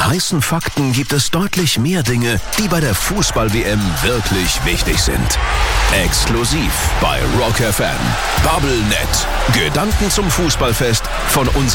heißen Fakten gibt es deutlich mehr Dinge, die bei der Fußball-WM wirklich wichtig sind. Exklusiv bei Rock FM. Bubblenet. Gedanken zum Fußballfest von uns.